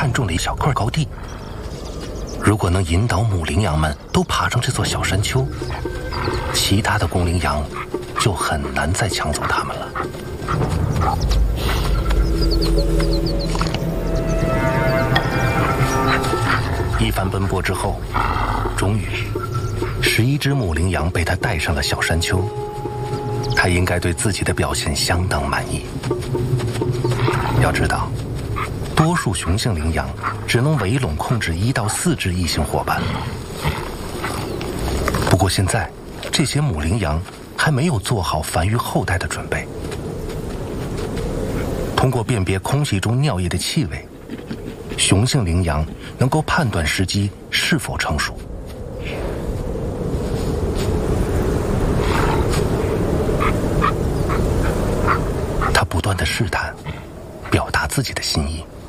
看中了一小块高地。如果能引导母羚羊们都爬上这座小山丘，其他的公羚羊就很难再抢走它们了。一番奔波之后，终于11只母羚羊被他带上了小山丘。他应该对自己的表现相当满意。要知道，多数雄性羚羊只能围拢控制1到4只异性伙伴。不过现在，这些母羚羊还没有做好繁育后代的准备。通过辨别空气中尿液的气味，雄性羚羊能够判断时机是否成熟。他不断地试探，表达自己的心意。